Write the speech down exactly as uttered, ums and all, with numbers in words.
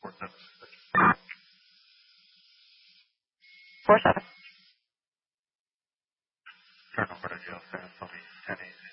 Four seven. Turn over to Joe San, tell me ten eight.